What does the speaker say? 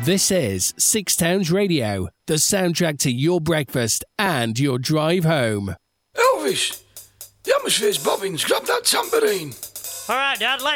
This is Six Towns Radio, the soundtrack to your breakfast and your drive home. Elvis, the atmosphere's bobbing. Grab that tambourine. All right, Dad, let's